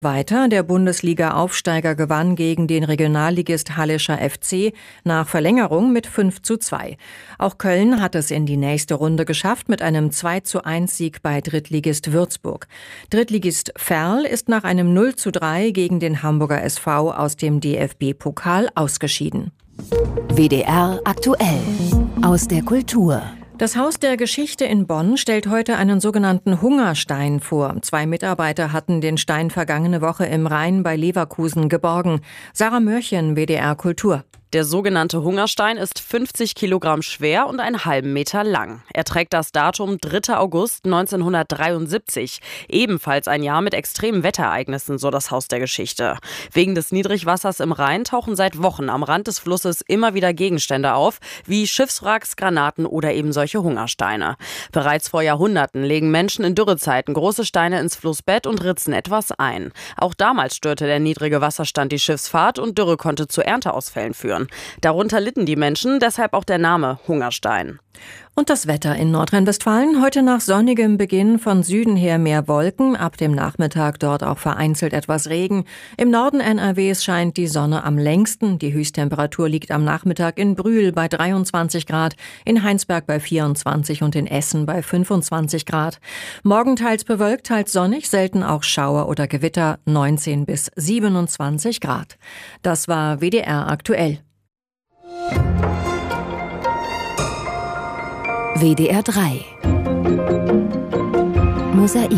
Weiter, der Bundesliga-Aufsteiger gewann gegen den Regionalligist Hallischer FC nach Verlängerung mit 5:2. Auch Köln hat es in die nächste Runde geschafft mit einem 2:1-Sieg bei Drittligist Würzburg. Drittligist Verl ist nach einem 0:3 gegen den Hamburger SV aus dem DFB-Pokal ausgeschieden. WDR aktuell aus der Kultur. Das Haus der Geschichte in Bonn stellt heute einen sogenannten Hungerstein vor. 2 Mitarbeiter hatten den Stein vergangene Woche im Rhein bei Leverkusen geborgen. Sarah Mörchen, WDR Kultur. Der sogenannte Hungerstein ist 50 Kilogramm schwer und einen halben Meter lang. Er trägt das Datum 3. August 1973. Ebenfalls ein Jahr mit extremen Wetterereignissen, so das Haus der Geschichte. Wegen des Niedrigwassers im Rhein tauchen seit Wochen am Rand des Flusses immer wieder Gegenstände auf, wie Schiffswracks, Granaten oder eben solche Hungersteine. Bereits vor Jahrhunderten legen Menschen in Dürrezeiten große Steine ins Flussbett und ritzen etwas ein. Auch damals störte der niedrige Wasserstand die Schiffsfahrt und Dürre konnte zu Ernteausfällen führen. Darunter litten die Menschen, deshalb auch der Name Hungerstein. Und das Wetter in Nordrhein-Westfalen. Heute nach sonnigem Beginn von Süden her mehr Wolken. Ab dem Nachmittag dort auch vereinzelt etwas Regen. Im Norden NRWs scheint die Sonne am längsten. Die Höchsttemperatur liegt am Nachmittag in Brühl bei 23 Grad, in Heinsberg bei 24 und in Essen bei 25 Grad. Morgen teils bewölkt, teils sonnig, selten auch Schauer oder Gewitter, 19 bis 27 Grad. Das war WDR aktuell. WDR 3 Mosaik.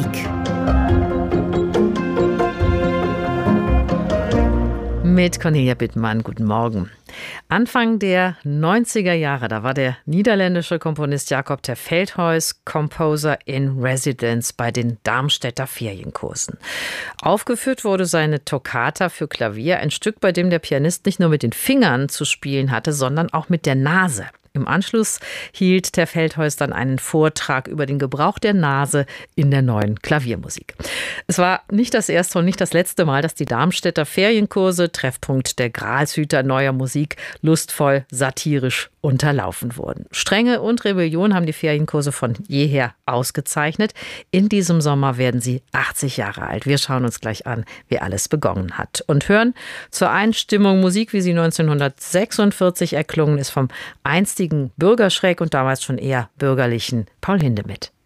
Mit Cornelia Bittmann, guten Morgen. Anfang der 90er Jahre, da war der niederländische Komponist Jacob ter Veldhuis Composer in Residence bei den Darmstädter Ferienkursen. Aufgeführt wurde seine Toccata für Klavier, ein Stück, bei dem der Pianist nicht nur mit den Fingern zu spielen hatte, sondern auch mit der Nase. Im Anschluss hielt ter Veldhuis dann einen Vortrag über den Gebrauch der Nase in der neuen Klaviermusik. Es war nicht das erste und nicht das letzte Mal, dass die Darmstädter Ferienkurse, Treffpunkt der Gralshüter neuer Musik, lustvoll, satirisch unterlaufen wurden. Strenge und Rebellion haben die Ferienkurse von jeher ausgezeichnet. In diesem Sommer werden sie 80 Jahre alt. Wir schauen uns gleich an, wie alles begonnen hat. Und hören zur Einstimmung Musik, wie sie 1946 erklungen ist, vom einstigen Bürgerschreck und damals schon eher bürgerlichen Paul Hindemith.